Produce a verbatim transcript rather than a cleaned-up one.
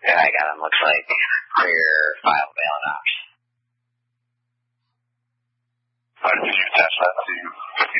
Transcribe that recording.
that I got him looks like clear file bailing option. All right, did you attach that to